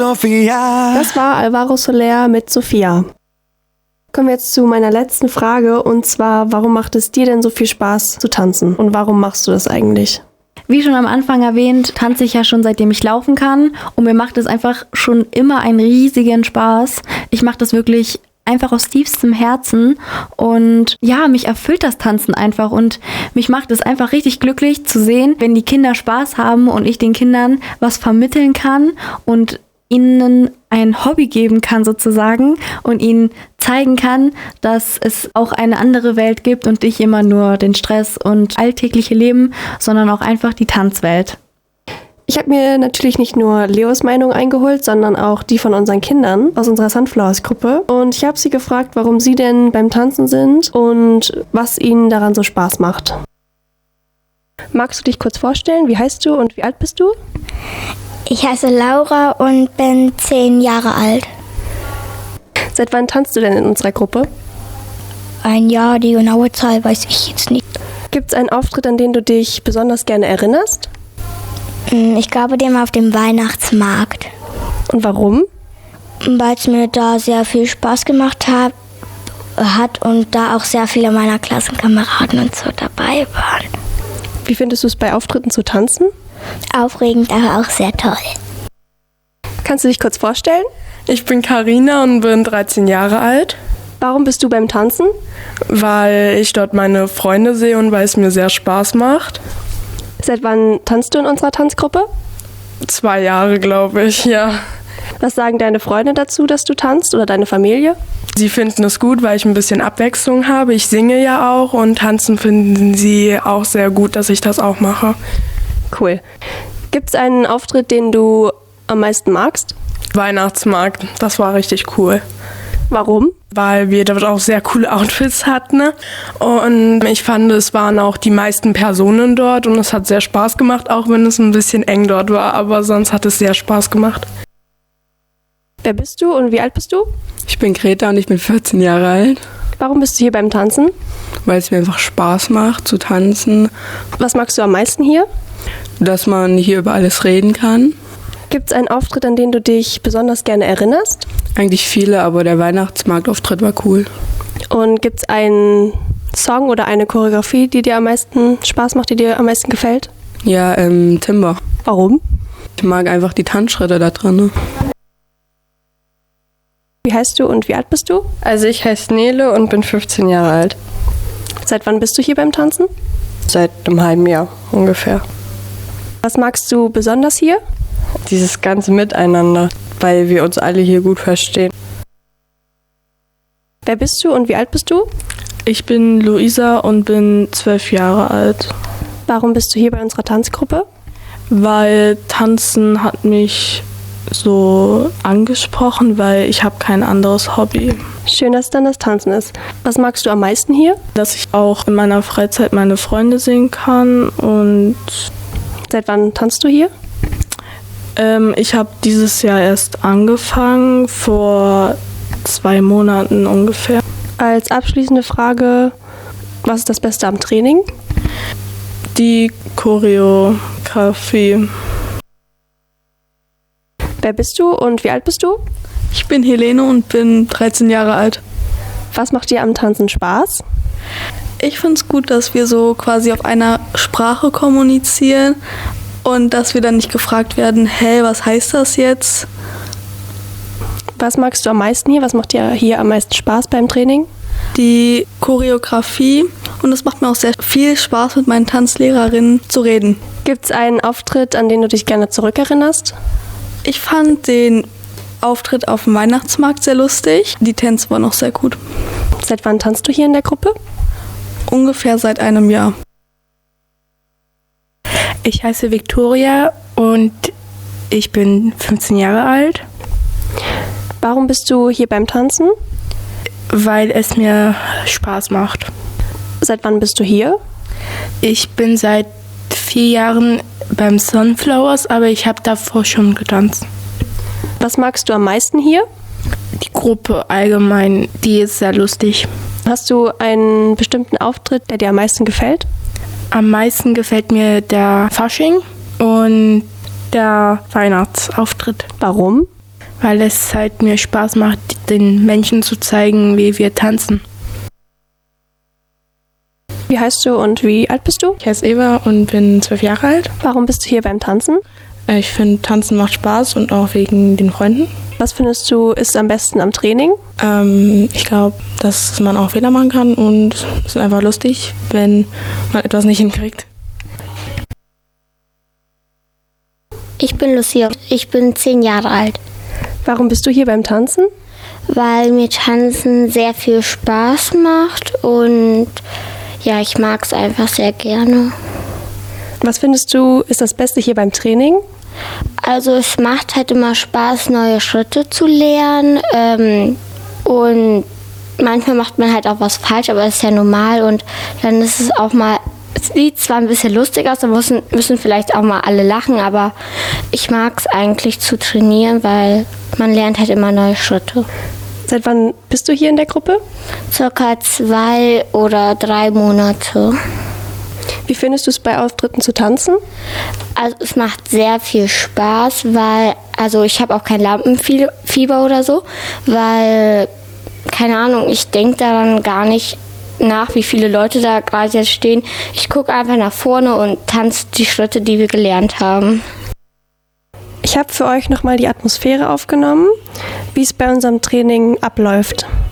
Sophia. Das war Alvaro Soler mit Sophia. Kommen wir jetzt zu meiner letzten Frage, und zwar, warum macht es dir denn so viel Spaß zu tanzen und warum machst du das eigentlich? Wie schon am Anfang erwähnt, tanze ich ja schon seitdem ich laufen kann und mir macht es einfach schon immer einen riesigen Spaß. Ich mache das wirklich einfach aus tiefstem Herzen und ja, mich erfüllt das Tanzen einfach und mich macht es einfach richtig glücklich zu sehen, wenn die Kinder Spaß haben und ich den Kindern was vermitteln kann und ihnen ein Hobby geben kann sozusagen und ihnen zeigen kann, dass es auch eine andere Welt gibt und nicht immer nur den Stress und alltägliche Leben, sondern auch einfach die Tanzwelt. Ich habe mir natürlich nicht nur Leos Meinung eingeholt, sondern auch die von unseren Kindern aus unserer Sunflowers-Gruppe. Und ich habe sie gefragt, warum sie denn beim Tanzen sind und was ihnen daran so Spaß macht. Magst du dich kurz vorstellen? Wie heißt du und wie alt bist du? Ich heiße Laura und bin 10 Jahre alt. Seit wann tanzt du denn in unserer Gruppe? Ein Jahr, die genaue Zahl weiß ich jetzt nicht. Gibt es einen Auftritt, an den du dich besonders gerne erinnerst? Ich glaube, dem auf dem Weihnachtsmarkt. Und warum? Weil es mir da sehr viel Spaß gemacht hat und da auch sehr viele meiner Klassenkameraden und so dabei waren. Wie findest du es bei Auftritten zu tanzen? Aufregend, aber auch sehr toll. Kannst du dich kurz vorstellen? Ich bin Carina und bin 13 Jahre alt. Warum bist du beim Tanzen? Weil ich dort meine Freunde sehe und weil es mir sehr Spaß macht. Seit wann tanzt du in unserer Tanzgruppe? 2 Jahre, glaube ich, ja. Was sagen deine Freunde dazu, dass du tanzt, oder deine Familie? Sie finden es gut, weil ich ein bisschen Abwechslung habe. Ich singe ja auch und tanzen finden sie auch sehr gut, dass ich das auch mache. Cool. Gibt es einen Auftritt, den du am meisten magst? Weihnachtsmarkt, das war richtig cool. Warum? Weil wir dort auch sehr coole Outfits hatten. Und ich fand, es waren auch die meisten Personen dort und es hat sehr Spaß gemacht, auch wenn es ein bisschen eng dort war. Aber sonst hat es sehr Spaß gemacht. Wer bist du und wie alt bist du? Ich bin Greta und ich bin 14 Jahre alt. Warum bist du hier beim Tanzen? Weil es mir einfach Spaß macht zu tanzen. Was magst du am meisten hier? Dass man hier über alles reden kann. Gibt es einen Auftritt, an den du dich besonders gerne erinnerst? Eigentlich viele, aber der Weihnachtsmarktauftritt war cool. Und gibt es einen Song oder eine Choreografie, die dir am meisten Spaß macht, die dir am meisten gefällt? Ja, Timber. Warum? Ich mag einfach die Tanzschritte da drin. Wie heißt du und wie alt bist du? Also ich heiße Nele und bin 15 Jahre alt. Seit wann bist du hier beim Tanzen? Seit einem halben Jahr ungefähr. Was magst du besonders hier? Dieses ganze Miteinander, weil wir uns alle hier gut verstehen. Wer bist du und wie alt bist du? Ich bin Luisa und bin 12 Jahre alt. Warum bist du hier bei unserer Tanzgruppe? Weil Tanzen hat mich so angesprochen, weil ich habe kein anderes Hobby. Schön, dass dann das Tanzen ist. Was magst du am meisten hier? Dass ich auch in meiner Freizeit meine Freunde sehen kann. Und seit wann tanzt du hier? Ich habe dieses Jahr erst angefangen, vor 2 Monaten ungefähr. Als abschließende Frage, was ist das Beste am Training? Die Choreografie. Wer bist du und wie alt bist du? Ich bin Helene und bin 13 Jahre alt. Was macht dir am Tanzen Spaß? Ich finde es gut, dass wir so quasi auf einer Sprache kommunizieren und dass wir dann nicht gefragt werden, hey, was heißt das jetzt? Was magst du am meisten hier? Was macht dir hier am meisten Spaß beim Training? Die Choreografie, und es macht mir auch sehr viel Spaß, mit meinen Tanzlehrerinnen zu reden. Gibt es einen Auftritt, an den du dich gerne zurückerinnerst? Ich fand den Auftritt auf dem Weihnachtsmarkt sehr lustig. Die Tänze waren auch sehr gut. Seit wann tanzt du hier in der Gruppe? Ungefähr seit einem Jahr. Ich heiße Victoria und ich bin 15 Jahre alt. Warum bist du hier beim Tanzen? Weil es mir Spaß macht. Seit wann bist du hier? Ich bin seit 4 Jahren beim Sunflowers, aber ich habe davor schon getanzt. Was magst du am meisten hier? Die Gruppe allgemein, die ist sehr lustig. Hast du einen bestimmten Auftritt, der dir am meisten gefällt? Am meisten gefällt mir der Fasching und der Weihnachtsauftritt. Warum? weil es halt mir Spaß macht, den Menschen zu zeigen, wie wir tanzen. Wie heißt du und wie alt bist du? Ich heiße Eva und bin 12 Jahre alt. Warum bist du hier beim Tanzen? Ich finde, Tanzen macht Spaß und auch wegen den Freunden. Was findest du ist am besten am Training? Ich glaube, dass man auch Fehler machen kann und es ist einfach lustig, wenn man etwas nicht hinkriegt. Ich bin Lucia, ich bin 10 Jahre alt, Warum bist du hier beim Tanzen? weil mir Tanzen sehr viel Spaß macht und ja, ich mag es einfach sehr gerne. Was findest du ist das Beste hier beim Training? Also es macht halt immer Spaß, neue Schritte zu lernen und manchmal macht man halt auch was falsch, aber das ist ja normal und dann ist es auch mal, es sieht zwar ein bisschen lustig aus, da müssen vielleicht auch mal alle lachen, aber ich mag es eigentlich zu trainieren, weil man lernt halt immer neue Schritte. Seit wann bist du hier in der Gruppe? Circa 2 oder 3 Monate. Wie findest du es bei Auftritten zu tanzen? Also es macht sehr viel Spaß, weil, also ich habe auch kein Lampenfieber oder so, weil, keine Ahnung, ich denke daran gar nicht nach, wie viele Leute da gerade jetzt stehen. Ich gucke einfach nach vorne und tanze die Schritte, die wir gelernt haben. Ich habe für euch nochmal die Atmosphäre aufgenommen, wie es bei unserem Training abläuft.